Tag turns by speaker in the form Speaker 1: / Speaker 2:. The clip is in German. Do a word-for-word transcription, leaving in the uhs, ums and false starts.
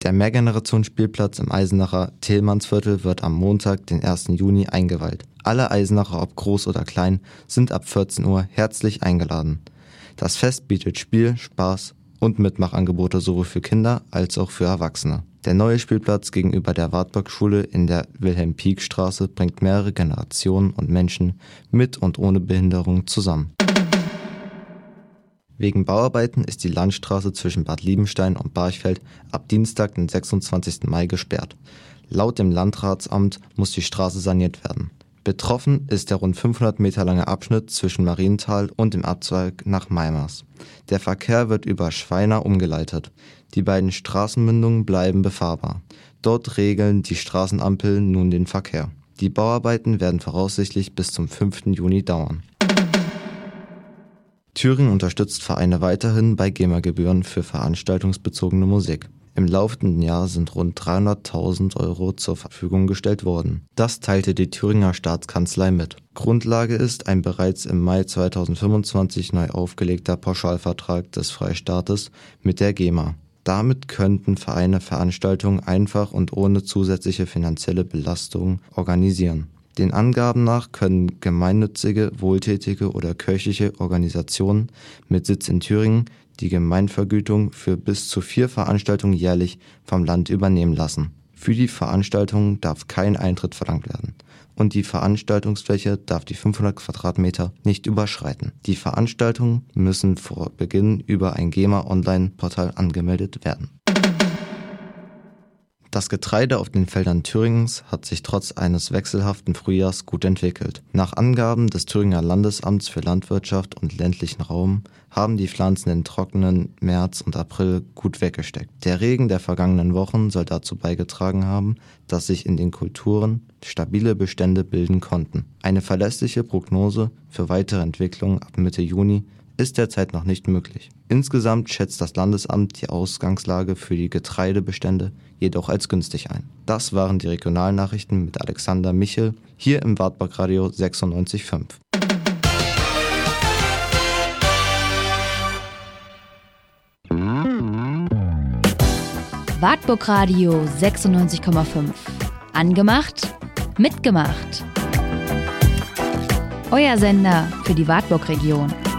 Speaker 1: Der Mehrgenerationsspielplatz im Eisenacher Thälmannsviertel wird am Montag, den ersten Juni, eingeweiht. Alle Eisenacher, ob groß oder klein, sind ab vierzehn Uhr herzlich eingeladen. Das Fest bietet Spiel, Spaß und Mitmachangebote sowohl für Kinder als auch für Erwachsene. Der neue Spielplatz gegenüber der Wartburg-Schule in der Wilhelm-Pieck-Straße bringt mehrere Generationen und Menschen mit und ohne Behinderung zusammen. Wegen Bauarbeiten ist die Landstraße zwischen Bad Liebenstein und Barchfeld ab Dienstag, den sechsundzwanzigsten Mai, gesperrt. Laut dem Landratsamt muss die Straße saniert werden. Betroffen ist der rund fünfhundert Meter lange Abschnitt zwischen Marienthal und dem Abzweig nach Meimers. Der Verkehr wird über Schweina umgeleitet. Die beiden Straßenmündungen bleiben befahrbar. Dort regeln die Straßenampeln nun den Verkehr. Die Bauarbeiten werden voraussichtlich bis zum fünften Juni dauern. Thüringen unterstützt Vereine weiterhin bei GEMA-Gebühren für veranstaltungsbezogene Musik. Im laufenden Jahr sind rund dreihunderttausend Euro zur Verfügung gestellt worden. Das teilte die Thüringer Staatskanzlei mit. Grundlage ist ein bereits im Mai zweitausendfünfundzwanzig neu aufgelegter Pauschalvertrag des Freistaates mit der GEMA. Damit könnten Vereine Veranstaltungen einfach und ohne zusätzliche finanzielle Belastung organisieren. Den Angaben nach können gemeinnützige, wohltätige oder kirchliche Organisationen mit Sitz in Thüringen die Gemeinvergütung für bis zu vier Veranstaltungen jährlich vom Land übernehmen lassen. Für die Veranstaltungen darf kein Eintritt verlangt werden und die Veranstaltungsfläche darf die fünfhundert Quadratmeter nicht überschreiten. Die Veranstaltungen müssen vor Beginn über ein GEMA-Online-Portal angemeldet werden. Das Getreide auf den Feldern Thüringens hat sich trotz eines wechselhaften Frühjahrs gut entwickelt. Nach Angaben des Thüringer Landesamts für Landwirtschaft und ländlichen Raum haben die Pflanzen den trockenen März und April gut weggesteckt. Der Regen der vergangenen Wochen soll dazu beigetragen haben, dass sich in den Kulturen stabile Bestände bilden konnten. Eine verlässliche Prognose für weitere Entwicklungen ab Mitte Juni ist derzeit noch nicht möglich. Insgesamt schätzt das Landesamt die Ausgangslage für die Getreidebestände jedoch als günstig ein. Das waren die Regionalnachrichten mit Alexander Michel, hier im Wartburg Radio sechsundneunzig Komma fünf.
Speaker 2: Wartburg Radio sechsundneunzig Komma fünf. Angemacht, mitgemacht. Euer Sender für die Wartburg-Region.